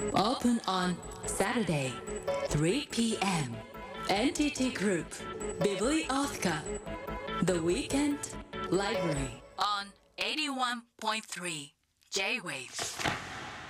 Open on Saturday, 3 p.m. NTT Group, Bibliotheca. The Weekend Library on 81.3 J-Wave.